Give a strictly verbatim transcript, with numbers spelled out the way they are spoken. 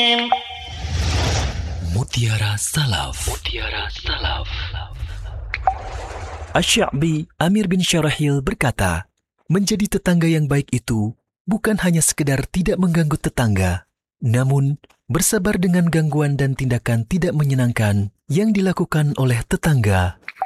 Mutiara Salaf. Mutiara Salaf. Asy-Sya'bi Amir bin Syarahil berkata, menjadi tetangga yang baik itu bukan hanya sekedar tidak mengganggu tetangga, namun bersabar dengan gangguan dan tindakan tidak menyenangkan yang dilakukan oleh tetangga.